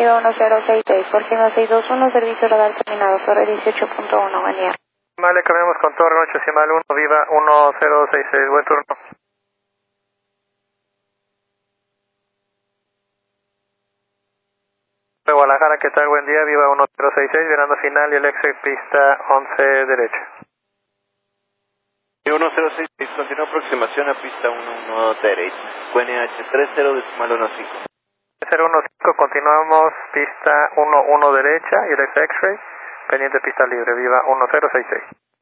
Viva 1066, por cima 621, servicio radar terminado, Torre 18.1, buen día. Vale, cambiamos con Torre 8, Cimal 1, Viva 1066, buen turno. De Guadalajara, ¿qué tal? Buen día, Viva 1066, virando final y el exit pista 11 derecha. 1066, continúa aproximación a pista 11 derecha, QNH 30.15. 015, continuamos pista 11 derecha y el ex X-ray, pendiente pista libre, Viva 1066.